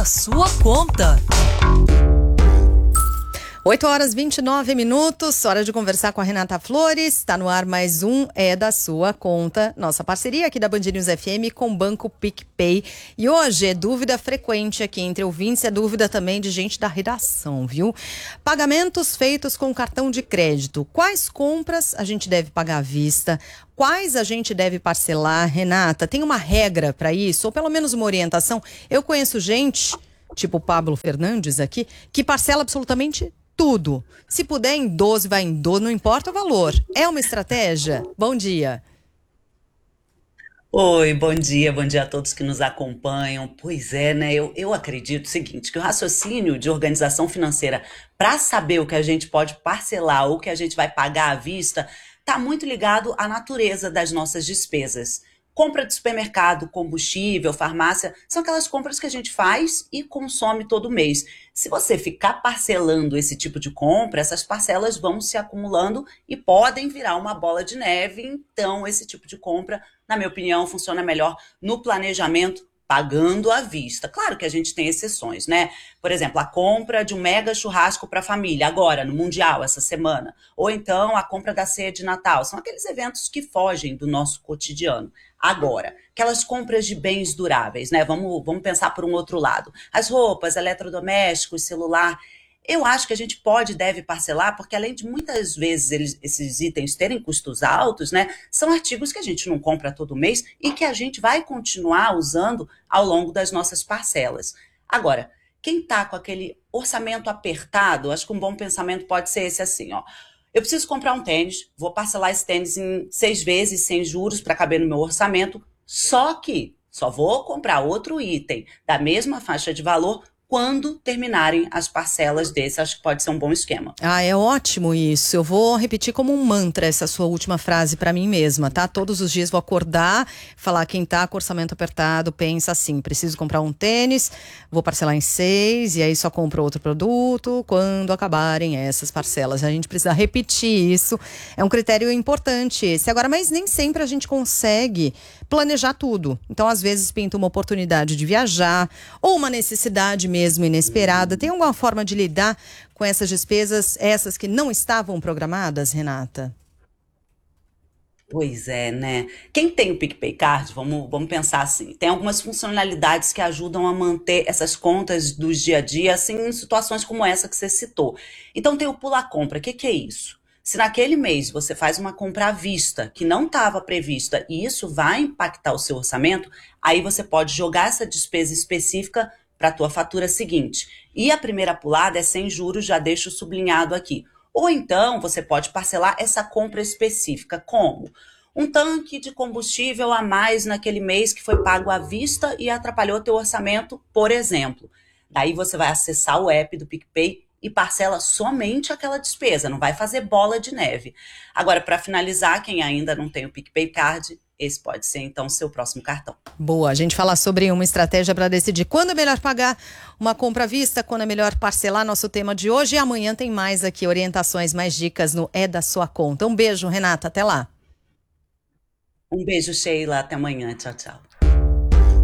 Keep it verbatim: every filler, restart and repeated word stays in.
A sua conta. oito horas e vinte e nove minutos, hora de conversar com a Renata Flores. Está no ar mais um É da Sua Conta. Nossa parceria aqui da Band News F M com o Banco PicPay. E hoje é dúvida frequente aqui entre ouvintes, é dúvida também de gente da redação, viu? Pagamentos feitos com cartão de crédito. Quais compras a gente deve pagar à vista? Quais a gente deve parcelar? Renata, tem uma regra para isso? Ou pelo menos uma orientação? Eu conheço gente, tipo o Pablo Fernandes aqui, que parcela absolutamente tudo. Se puder em doze, vai em doze, não importa o valor. É uma estratégia? Bom dia. Oi, bom dia, bom dia a todos que nos acompanham. Pois é, né? Eu, eu acredito o seguinte, que o raciocínio de organização financeira para saber o que a gente pode parcelar ou o que a gente vai pagar à vista está muito ligado à natureza das nossas despesas. Compra de supermercado, combustível, farmácia, são aquelas compras que a gente faz e consome todo mês. Se você ficar parcelando esse tipo de compra, essas parcelas vão se acumulando e podem virar uma bola de neve. Então, esse tipo de compra, na minha opinião, funciona melhor no planejamento, pagando à vista. Claro que a gente tem exceções, né? Por exemplo, a compra de um mega churrasco para a família, agora, no Mundial, essa semana. Ou então a compra da ceia de Natal. São aqueles eventos que fogem do nosso cotidiano. Agora, aquelas compras de bens duráveis, né? Vamos, vamos pensar por um outro lado. As roupas, eletrodomésticos, celular. Eu acho que a gente pode e deve parcelar, porque além de muitas vezes eles, esses itens terem custos altos, né, são artigos que a gente não compra todo mês e que a gente vai continuar usando ao longo das nossas parcelas. Agora, quem está com aquele orçamento apertado, acho que um bom pensamento pode ser esse assim, ó. Eu preciso comprar um tênis, vou parcelar esse tênis em seis vezes, sem juros, para caber no meu orçamento, só que só vou comprar outro item da mesma faixa de valor quando terminarem as parcelas desse. Acho que pode ser um bom esquema. Ah, é ótimo isso. Eu vou repetir como um mantra essa sua última frase para mim mesma, tá? Todos os dias vou acordar, falar quem tá com orçamento apertado, pensa assim, preciso comprar um tênis, vou parcelar em seis e aí só compro outro produto quando acabarem essas parcelas. A gente precisa repetir isso. É um critério importante esse. Agora, mas nem sempre a gente consegue planejar tudo. Então, às vezes, pinta uma oportunidade de viajar ou uma necessidade mesmo mesmo inesperada. Tem alguma forma de lidar com essas despesas, essas que não estavam programadas, Renata? Pois é, né? Quem tem o PicPay Card, vamos, vamos pensar assim, tem algumas funcionalidades que ajudam a manter essas contas do dia a dia, assim, em situações como essa que você citou. Então tem o Pula Compra. O que que é isso? Se naquele mês você faz uma compra à vista que não estava prevista e isso vai impactar o seu orçamento, aí você pode jogar essa despesa específica para a tua fatura seguinte. E a primeira pulada é sem juros, já deixo sublinhado aqui. Ou então você pode parcelar essa compra específica. Como? Um tanque de combustível a mais naquele mês que foi pago à vista e atrapalhou teu orçamento, por exemplo. Daí você vai acessar o app do PicPay e parcela somente aquela despesa, não vai fazer bola de neve. Agora, para finalizar, quem ainda não tem o PicPay Card, esse pode ser, então, o seu próximo cartão. Boa, a gente fala sobre uma estratégia para decidir quando é melhor pagar uma compra à vista, quando é melhor parcelar, nosso tema de hoje. E amanhã tem mais aqui, orientações, mais dicas no É da Sua Conta. Um beijo, Renata, até lá. Um beijo, Sheila, até amanhã, tchau, tchau.